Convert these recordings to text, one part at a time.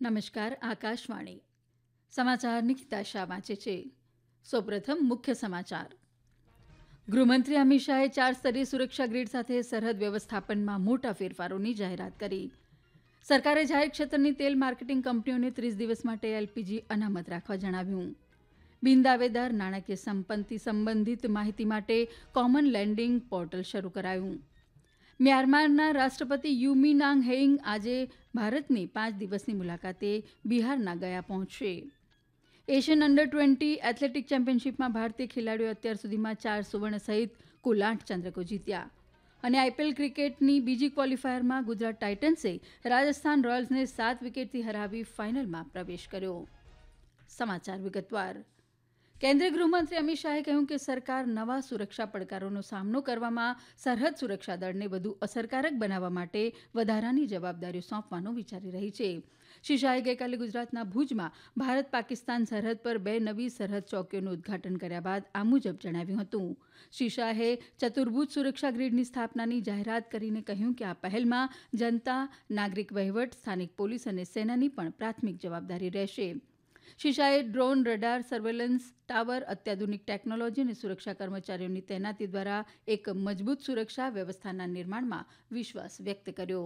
નમસ્કાર આકાશવાણી સમાચાર નિકિતા શાહ વાંચે છે. સૌપ્રથમ મુખ્ય સમાચાર. ગૃહમંત્રી અમિત શાહે 4 સ્તરીય સુરક્ષા ગ્રીડ સાથે સરહદ વ્યવસ્થાપનમાં મોટા ફેરફારોની જાહેરાત કરી. સરકારે જાહેર ક્ષેત્રની તેલ માર્કેટિંગ કંપનીઓને 30 દિવસ માટે એલપીજી અનામત રાખવા જણાવ્યું. બિનદાવેદાર નાણાકીય સંપત્તિ સંબંધિત માહિતી માટે કોમન લેન્ડિંગ પોર્ટલ શરૂ કરાયું. મ્યાનમારના રાષ્ટ્રપતિ યુ મી નાંગ હેઇંગ આજે ભારતની 5 દિવસની મુલાકાતે બિહારના ગયા પહોંચશે. એશિયન અંડર-20 એથ્લેટિક ચેમ્પિયનશીપમાં ભારતીય ખેલાડીઓએ અત્યાર સુધીમાં 4 સુવર્ણ સહિત કુલ 8 ચંદ્રકો જીત્યા. અને આઈપીએલ ક્રિકેટની બીજી ક્વોલિફાયરમાં ગુજરાત ટાઇટન્સે રાજસ્થાન રોયલ્સને 7 વિકેટથી હરાવી ફાઇનલમાં પ્રવેશ કર્યો. સમાચાર વિગતવાર. કેન્દ્રીય ગૃહમંત્રી અમિત શાહે કહ્યું કે સરકાર નવા સુરક્ષા પડકારોનો સામનો કરવામાં સરહદ સુરક્ષા દળને વધુ અસરકારક બનાવવા માટે વધારાની જવાબદારીઓ સોંપવાનું વિચારી રહી છે. શ્રી શાહે ગઈકાલે ગુજરાતના ભુજમાં ભારત પાકિસ્તાન સરહદ પર 2 નવી સરહદ ચોકીઓનું ઉદઘાટન કર્યા બાદ આ મુજબ જણાવ્યું હતું. શ્રી શાહે ચતુર્ભુજ સુરક્ષા ગ્રીડની સ્થાપનાની જાહેરાત કરીને કહ્યું કે આ પહેલમાં જનતા, નાગરિક વહીવટ, સ્થાનિક પોલીસ અને સેનાની પણ પ્રાથમિક જવાબદારી રહેશે. શ્રી શાહે ડ્રોન, રડાર, સર્વેલન્સ ટાવર, અત્યાધુનિક ટેકનોલોજી અને સુરક્ષા કર્મચારીઓની તૈનાતી દ્વારા એક મજબૂત સુરક્ષા व्यवस्थाના निर्माणમાં विश्वास व्यक्त કર્યો.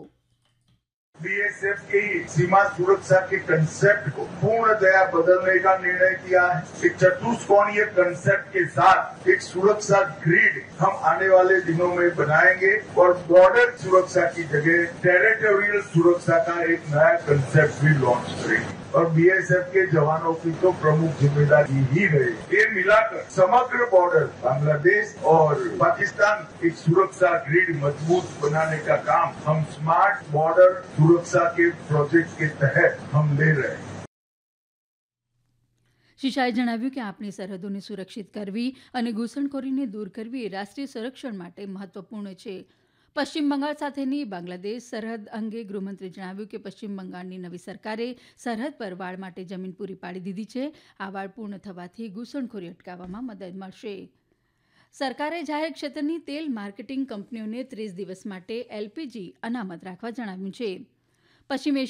बीएसएफ की सीमा सुरक्षा के कंसेप्ट को पूर्णतया बदलने का निर्णय किया है. एक चतुष्कोणीय कंसेप्ट के साथ एक सुरक्षा ग्रिड हम आने वाले दिनों में बनाएंगे और बॉर्डर सुरक्षा की जगह टेरिटोरियल सुरक्षा का एक नया कंसेप्ट भी लॉन्च करेंगे. और बीएसएफ के जवानों की तो प्रमुख जिम्मेदारी ही रहे. ये मिलाकर समग्र बॉर्डर बांग्लादेश और पाकिस्तान एक सुरक्षा ग्रिड मजबूत बनाने का काम हम स्मार्ट बॉर्डर सुरक्षा के प्रोजेक्ट के तहत हम ले रहे हैं. શ્રી શાહે જણાવ્યું કે આપણી સરહદોને સુરક્ષિત કરવી અને ઘૂસણખોરીને દૂર કરવી એ રાષ્ટ્રીય સંરક્ષણ માટે મહત્વપૂર્ણ છે. પશ્ચિમ બંગાળ સાથેની બાંગ્લાદેશ સરહદ અંગે ગૃહમંત્રીએ જણાવ્યું કે પશ્ચિમ બંગાળની નવી સરકારે સરહદ પર વાડ માટે જમીન પૂરી પાડી દીધી છે. આ વાડ પૂર્ણ થવાથી ઘૂસણખોરી અટકાવવામાં મદદ મળશે. સરકારે જાહેર ક્ષેત્રની તેલ માર્કેટિંગ કંપનીઓને 30 દિવસ માટે એલપીજી અનામત રાખવા જણાવ્યું છે. પશ્ચિમ